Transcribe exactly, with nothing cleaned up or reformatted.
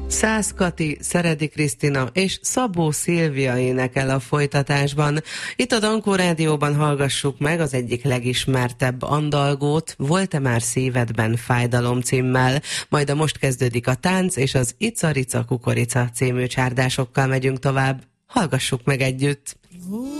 Szász Kati, Szeredi Krisztina és Szabó Szilvia énekel a folytatásban. Itt a Dankó Rádióban hallgassuk meg az egyik legismertebb andalgót, Volt-e már szívedben fájdalom címmel, majd a most kezdődik a tánc, és az Ica-rica kukorica című csárdásokkal megyünk tovább. Hallgassuk meg együtt!